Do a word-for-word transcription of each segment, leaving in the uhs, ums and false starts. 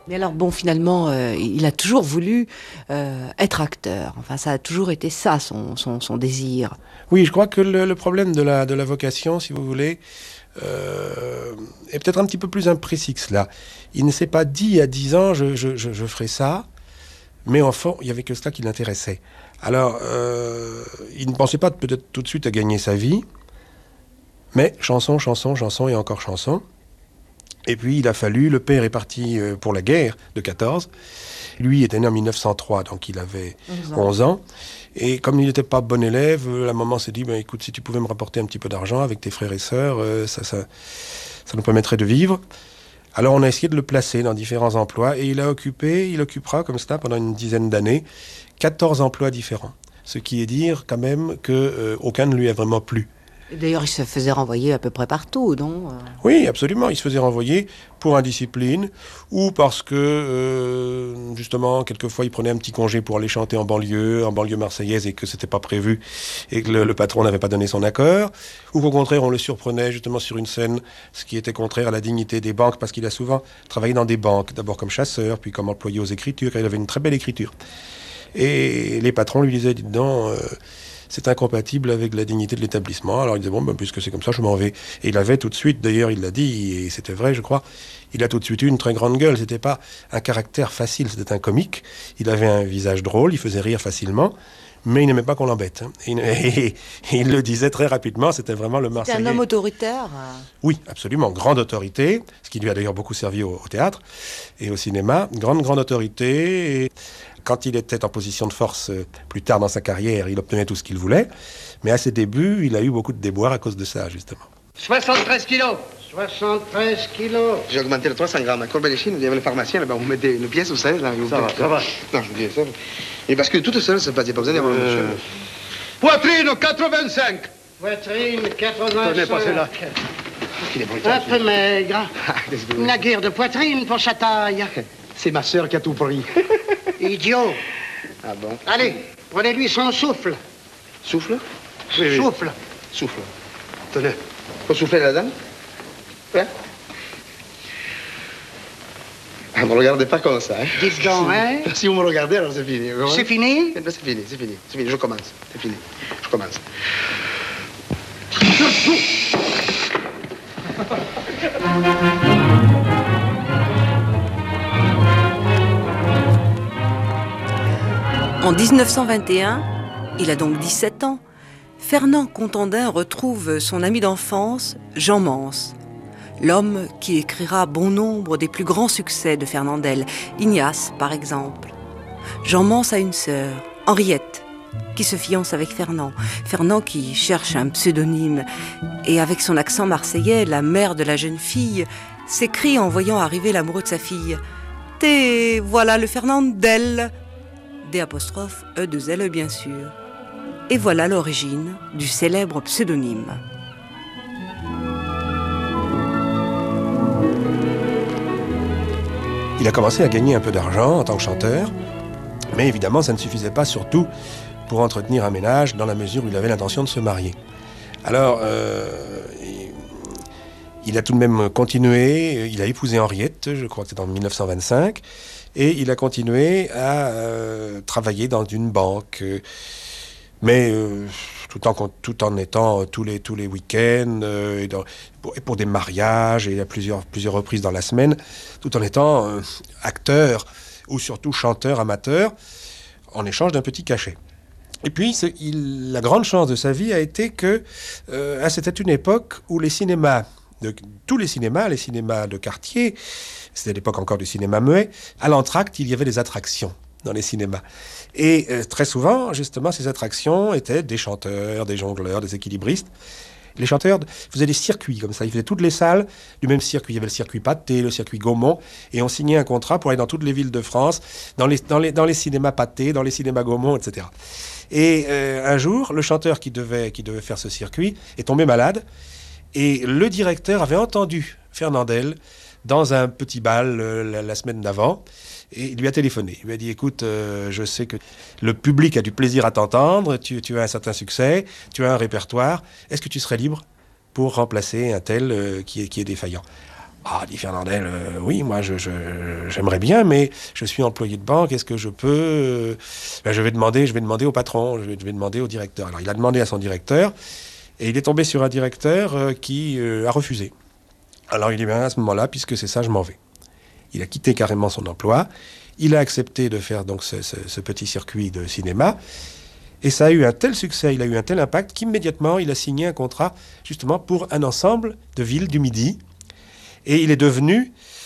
Mais alors bon, finalement, euh, il a toujours voulu euh, être acteur. Enfin, ça a toujours été ça, son, son, son désir. Oui, je crois que le, le problème de la, de la vocation, si vous voulez, euh, est peut-être un petit peu plus imprécis que cela. Il ne s'est pas dit à dix ans, je, je, je, je ferai ça, mais en fond, il n'y avait que cela qui l'intéressait. Alors, euh, il ne pensait pas peut-être tout de suite à gagner sa vie, mais chanson, chanson, chanson et encore chanson. Et puis, il a fallu, le père est parti pour la guerre de quatorze. Lui était né en mille neuf cent trois, donc il avait onze ans. onze ans. Et comme il n'était pas bon élève, la maman s'est dit, ben, écoute, si tu pouvais me rapporter un petit peu d'argent avec tes frères et sœurs, euh, ça, ça, ça nous permettrait de vivre. Alors, on a essayé de le placer dans différents emplois, et il a occupé, il occupera comme ça pendant une dizaine d'années, quatorze emplois différents. Ce qui est dire quand même qu'aucun euh, ne lui a vraiment plu. D'ailleurs, il se faisait renvoyer à peu près partout, non ? Oui, absolument. Il se faisait renvoyer pour indiscipline ou parce que, euh, justement, quelquefois, il prenait un petit congé pour aller chanter en banlieue, en banlieue marseillaise, et que c'était pas prévu et que le, le patron n'avait pas donné son accord. Ou qu'au contraire, on le surprenait justement sur une scène, ce qui était contraire à la dignité des banques, parce qu'il a souvent travaillé dans des banques, d'abord comme chasseur, puis comme employé aux écritures, car il avait une très belle écriture. Et les patrons lui disaient, dites donc... Euh, c'est incompatible avec la dignité de l'établissement. Alors il disait, bon, ben, puisque c'est comme ça, je m'en vais. Et il avait tout de suite, d'ailleurs, il l'a dit, et c'était vrai, je crois, il a tout de suite eu une très grande gueule. C'était pas un caractère facile, c'était un comique. Il avait un visage drôle, il faisait rire facilement, mais il n'aimait pas qu'on l'embête. Hein. Et, et, et il le disait très rapidement, c'était vraiment le Marseillais. C'était un homme autoritaire. Oui, absolument, grande autorité, ce qui lui a d'ailleurs beaucoup servi au, au théâtre et au cinéma. Grande, grande autorité. Et quand il était en position de force euh, plus tard dans sa carrière, il obtenait tout ce qu'il voulait. Mais à ses débuts, il a eu beaucoup de déboires à cause de ça, justement. soixante-treize kilos. soixante-treize kilos. J'ai augmenté le trois cents grammes. À Corbet-les-Chines, il y avait le pharmacien, là-bas, vous mettez une pièce ou seize, là. Vous ça va, ça va. Non, je vous dis ça. Et parce que tout seul, c'est pas, pas besoin d'avoir euh... monsieur. Poitrine, quatre-vingt-cinq. Poitrine, quatre-vingt-cinq. Tenez, passez là. Un peu maigre. Une guerre de poitrine pour sa taille. C'est ma sœur qui a tout pris. Idiot. Ah bon? Allez, prenez-lui son souffle. Souffle? Oui, souffle. Oui. Souffle. Tenez. Faut souffler là-dedans? Ouais. Ah, me regardez pas comme ça, hein? Dites donc, hein? Si vous me regardez, alors c'est fini. C'est fini? C'est fini, c'est fini. C'est fini, je commence. C'est fini. Je commence. En dix-neuf cent vingt et un, il a donc dix-sept ans, Fernand Contandin retrouve son ami d'enfance, Jean Mans, l'homme qui écrira bon nombre des plus grands succès de Fernandel, Ignace par exemple. Jean Mans a une sœur, Henriette, qui se fiance avec Fernand. Fernand qui cherche un pseudonyme et avec son accent marseillais, la mère de la jeune fille s'écrie en voyant arriver l'amoureux de sa fille. « T'es, voilà le Fernandel !» D apostrophe E deux L bien sûr. Et voilà l'origine du célèbre pseudonyme. Il a commencé à gagner un peu d'argent en tant que chanteur, mais évidemment ça ne suffisait pas, surtout pour entretenir un ménage dans la mesure où il avait l'intention de se marier. Alors, euh, il a tout de même continué, il a épousé Henriette, je crois que c'est en mille neuf cent vingt-cinq, et il a continué à euh, travailler dans une banque, euh, mais euh, tout, en, tout en étant euh, tous les, tous les week-ends, euh, et, dans, pour, et pour des mariages, et à plusieurs, plusieurs reprises dans la semaine, tout en étant euh, acteur, ou surtout chanteur amateur, en échange d'un petit cachet. Et puis, il, la grande chance de sa vie a été que euh, c'était une époque où les cinémas, de, tous les cinémas, les cinémas de quartier, c'était l'époque encore du cinéma muet, à l'entracte, il y avait des attractions dans les cinémas. Et euh, très souvent, justement, ces attractions étaient des chanteurs, des jongleurs, des équilibristes. Les chanteurs faisaient des circuits comme ça, ils faisaient toutes les salles du même circuit. Il y avait le circuit Pathé, le circuit Gaumont, et on signait un contrat pour aller dans toutes les villes de France, dans les, dans les, dans les cinémas Pathé, dans les cinémas Gaumont, et cetera. Et euh, un jour, le chanteur qui devait, qui devait faire ce circuit est tombé malade, et le directeur avait entendu Fernandel dans un petit bal euh, la, la semaine d'avant, et il lui a téléphoné. Il lui a dit, écoute, euh, je sais que le public a du plaisir à t'entendre, tu, tu as un certain succès, tu as un répertoire, est-ce que tu serais libre pour remplacer un tel euh, qui, est, qui est défaillant ? Ah, dit Fernandel, euh, oui, moi je, je, j'aimerais bien, mais je suis employé de banque, est-ce que je peux... euh, ben, je vais demander, je vais demander au patron, je vais, je vais demander au directeur. Alors il a demandé à son directeur, et il est tombé sur un directeur euh, qui euh, a refusé. Alors il dit, ben, à ce moment-là, puisque c'est ça, je m'en vais. Il a quitté carrément son emploi, il a accepté de faire donc ce, ce, ce petit circuit de cinéma, et ça a eu un tel succès, il a eu un tel impact, qu'immédiatement il a signé un contrat justement pour un ensemble de villes du Midi. Et il est devenu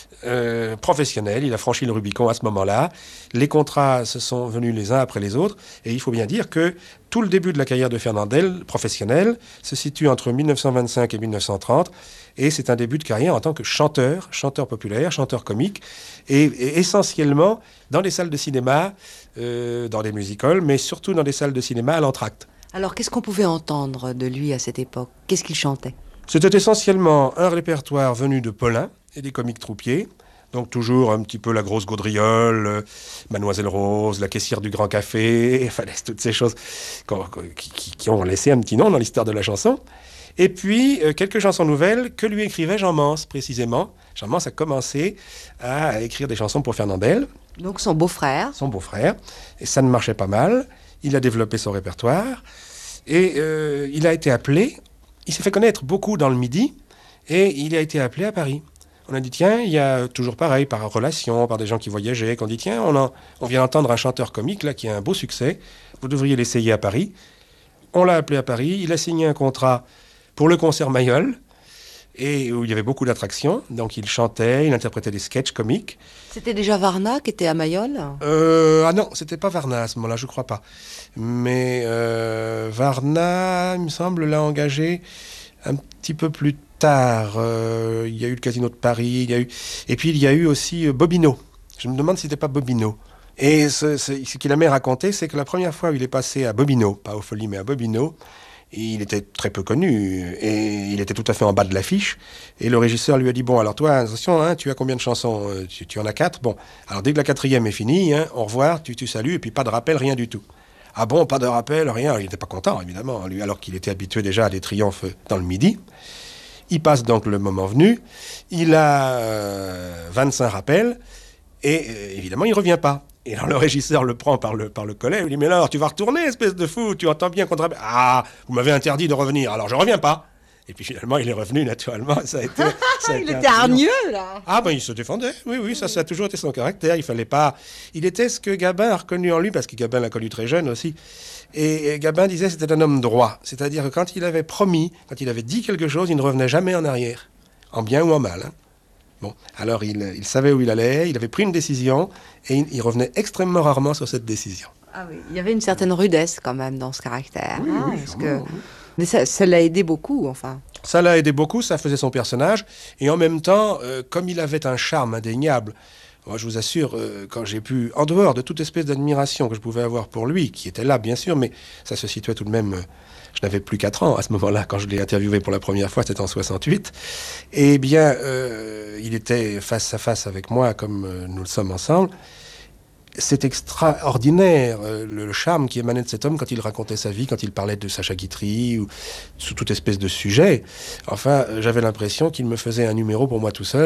euh, professionnel, il a franchi le Rubicon à ce moment-là. Les contrats se sont venus les uns après les autres. Et il faut bien dire que tout le début de la carrière de Fernandel, professionnel, se situe entre mille neuf cent vingt-cinq et mille neuf cent trente. Et c'est un début de carrière en tant que chanteur, chanteur populaire, chanteur comique. Et, et essentiellement dans les salles de cinéma, euh, dans les music-halls, mais surtout dans des salles de cinéma à l'entracte. Alors, qu'est-ce qu'on pouvait entendre de lui à cette époque? Qu'est-ce qu'il chantait? C'était essentiellement un répertoire venu de Paulin et des comiques troupiers. Donc toujours un petit peu la grosse gaudriole, euh, Mademoiselle Rose, la caissière du Grand Café, enfin toutes ces choses qui, qui, qui ont laissé un petit nom dans l'histoire de la chanson. Et puis euh, quelques chansons nouvelles que lui écrivait Jean Mans précisément. Jean Mans a commencé à écrire des chansons pour Fernandel. Donc son beau-frère. Son beau-frère. Et ça ne marchait pas mal. Il a développé son répertoire. Et euh, il a été appelé... Il s'est fait connaître beaucoup dans le Midi et il a été appelé à Paris. On a dit, tiens, il y a toujours pareil, par relation, par des gens qui voyageaient, qu'on dit, tiens, on, en, on vient d'entendre un chanteur comique là qui a un beau succès, vous devriez l'essayer à Paris. On l'a appelé à Paris, il a signé un contrat pour le concert Mayol, et où il y avait beaucoup d'attractions. Donc il chantait, il interprétait des sketchs comiques. C'était déjà Varna qui était à Mayol? euh, Ah non, c'était pas Varna à ce moment-là, je crois pas. Mais euh, Varna, il me semble, l'a engagé un petit peu plus tard. Euh, il y a eu le Casino de Paris, il y a eu... et puis il y a eu aussi euh, Bobino. Je me demande si c'était pas Bobino. Et ce, ce, ce qu'il a même raconté, c'est que la première fois où il est passé à Bobino, pas aux Folies, mais à Bobino, il était très peu connu et il était tout à fait en bas de l'affiche. Et le régisseur lui a dit, bon, alors toi, attention, hein, tu as combien de chansons? tu, tu en as quatre? Bon, alors dès que la quatrième est finie, hein, au revoir, tu, tu salues, et puis pas de rappel, rien du tout. Ah bon, pas de rappel, rien. Alors, il n'était pas content, évidemment, lui, alors qu'il était habitué déjà à des triomphes dans le Midi. Il passe donc le moment venu, il a euh, vingt-cinq rappels, et euh, évidemment, il ne revient pas. Et alors le régisseur le prend par le, par le collet, il lui dit, mais alors, tu vas retourner, espèce de fou, tu entends bien qu'on te rappelle. Ah, vous m'avez interdit de revenir, alors je ne reviens pas. Et puis finalement, il est revenu, naturellement. Ça a été, ça a il été était hargneux, là. Ah ben, il se défendait, oui, oui, ça, ça a toujours été son caractère. Il fallait pas... Il était ce que Gabin a reconnu en lui, parce que Gabin l'a connu très jeune aussi. Et, et Gabin disait que c'était un homme droit. C'est-à-dire que quand il avait promis, quand il avait dit quelque chose, il ne revenait jamais en arrière, en bien ou en mal, hein. Bon, alors il, il savait où il allait, il avait pris une décision, et il, il revenait extrêmement rarement sur cette décision. Ah oui, il y avait une certaine rudesse quand même dans ce caractère. Oui, hein, oui, parce sûrement, que... oui. Mais ça, ça l'a aidé beaucoup, enfin. Ça l'a aidé beaucoup, ça faisait son personnage, et en même temps, euh, comme il avait un charme indéniable, moi je vous assure, euh, quand j'ai pu, en dehors de toute espèce d'admiration que je pouvais avoir pour lui, qui était là bien sûr, mais ça se situait tout de même... Euh, je n'avais plus quatre ans à ce moment-là, quand je l'ai interviewé pour la première fois, c'était en soixante-huit. Eh bien, euh, il était face à face avec moi, comme euh, nous le sommes ensemble. C'est extraordinaire, euh, le, le charme qui émanait de cet homme quand il racontait sa vie, quand il parlait de Sacha Guitry, ou sous toute espèce de sujet. Enfin, euh, j'avais l'impression qu'il me faisait un numéro pour moi tout seul.